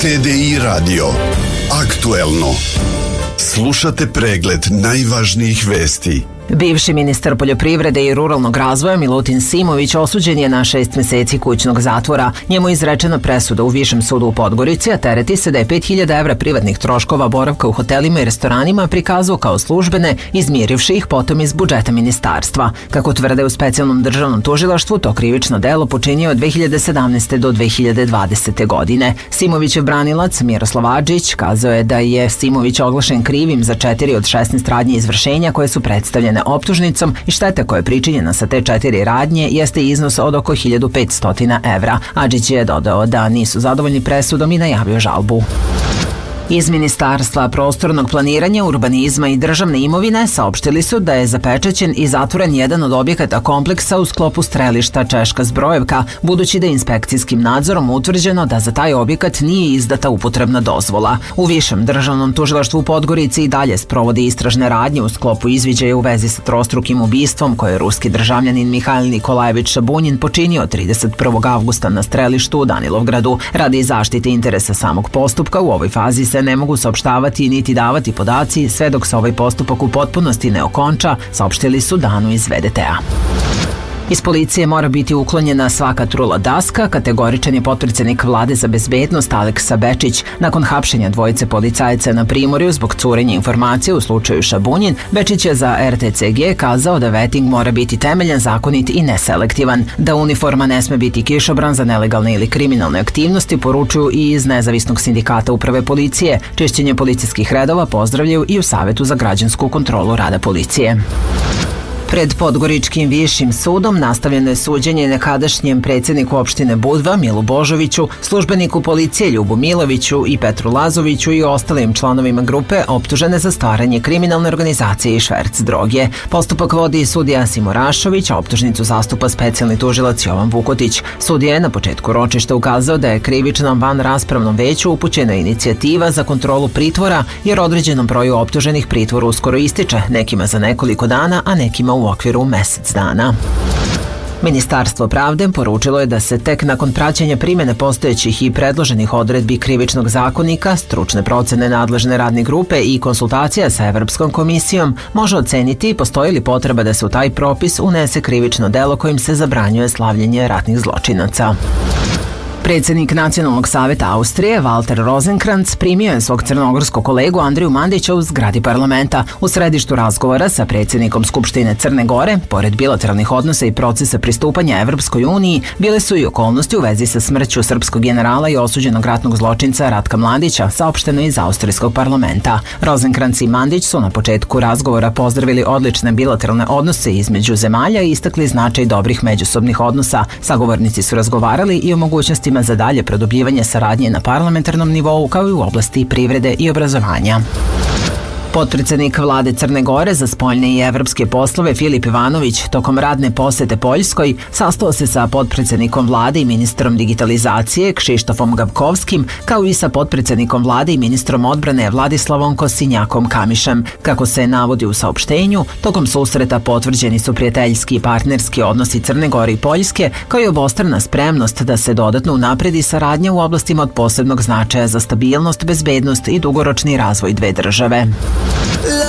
TDI Radio. Aktuelno. Slušate pregled najvažnijih vesti. Bivši ministar poljoprivrede i ruralnog razvoja Milutin Simović osuđen je na 6 meseci kućnog zatvora. Njemu je izrečena presuda u Višem sudu u Podgorici, a tereti se da je 5.000 evra privatnih troškova boravka u hotelima i restoranima prikazao kao službene, izmirivši ih potom iz budžeta ministarstva. Kako tvrde u specijalnom državnom tužilaštvu, to krivično delo počinio od 2017. do 2020. godine. Simovićev branilac Miroslav Adžić kazao je da je Simović oglašen krivim za 4 od 16 radnji izvršenja koje su predstavljene optužnicom i šteta koja je pričinjena sa te 4 radnje jeste iznos od oko 1.500 evra. Adžić je dodao da nisu zadovoljni presudom i najavio žalbu. Iz Ministarstva prostornog planiranja, urbanizma i državne imovine saopštili su da je zapečaćen i zatvoren jedan od objekata kompleksa u sklopu strelišta Češka Zbrojevka, budući da je inspekcijskim nadzorom utvrđeno da za taj objekat nije izdata upotrebna dozvola. U Višem državnom tužilaštvu u Podgorici i dalje sprovodi istražne radnje u sklopu izviđaja u vezi sa trostrukim ubistvom koje je ruski državljanin Mihajl Nikolajević Šabunjin počinio 31. avgusta na strelištu u Danilovgradu. Radi zaštite interesa samog postupka u ovoj fazi se ne mogu saopštavati niti davati podaci sve dok se ovaj postupak u potpunosti ne okonča, saopštili su Danu iz VDT-a. Iz policije mora biti uklonjena svaka trula daska, kategoričan je potpredsednik vlade za bezbednost Aleksa Bečić. Nakon hapšenja dvojice policajaca na Primorju zbog curenja informacija u slučaju Šabunjin, Bečić je za RTCG kazao da veting mora biti temeljan, zakonit i neselektivan, da uniforma ne sme biti kišobran za nelegalne ili kriminalne aktivnosti, poručuju i iz Nezavisnog sindikata uprave policije. Čišćenje policijskih redova pozdravljaju i u Savetu za građansku kontrolu rada policije. Pred Podgoričkim višim sudom nastavljeno je suđenje nekadašnjem predsjedniku opštine Budva Milu Božoviću, službeniku policije Ljubu Miloviću i Petru Lazoviću i ostalim članovima grupe optužene za stvaranje kriminalne organizacije i šverc droge. Postupak vodi sudija Simo Rašović, a optužnicu zastupa specijalni tužilac Jovan Vukotić. Sudija je na početku ročišta ukazao da je krivičnom van raspravnom veću upućena inicijativa za kontrolu pritvora, jer određenom broju optuženih pritvor uskoro ističe, nekima za nekoliko dana, a nekima u okviru mesec dana. Ministarstvo pravde poručilo je da se tek nakon praćenja primjene postojećih i predloženih odredbi Krivičnog zakonika, stručne procene nadležne radne grupe i konsultacija sa Evropskom komisijom može oceniti postoji li potreba da se u taj propis unese krivično delo kojim se zabranjuje slavljenje ratnih zločinaca. Predsjednik Nacionalnog saveta Austrije, Walter Rosenkrantz, primio je svog crnogorskog kolegu Andriju Mandića u zgradi parlamenta. U središtu razgovora sa predsjednikom Skupštine Crne Gore, pored bilateralnih odnosa i procesa pristupanja Evropskoj uniji, bile su i okolnosti u vezi sa smrću srpskog generala i osuđenog ratnog zločinca Ratka Mladića, saopšteno iz austrijskog parlamenta. Rosenkrantz i Mandić su na početku razgovora pozdravili odlične bilateralne odnose između zemalja i istakli značaj dobrih međusobnih odnosa. Sagovornici su razgovarali i o mogućnostima za dalje produbljivanje saradnje na parlamentarnom nivou kao i u oblasti privrede i obrazovanja. Potpredsednik vlade Crne Gore za spoljne i evropske poslove Filip Ivanović tokom radne posete Poljskoj sastao se sa potpredsednikom vlade i ministrom digitalizacije Kšištofom Gavkovskim, kao i sa potpredsednikom vlade i ministrom odbrane Vladislavom Kosinjakom Kamišem. Kako se navodi u saopštenju, tokom susreta potvrđeni su prijateljski i partnerski odnosi Crne Gore i Poljske, kao i obostrana spremnost da se dodatno unapredi saradnja u oblastima od posebnog značaja za stabilnost, bezbednost i dugoročni razvoj dve države.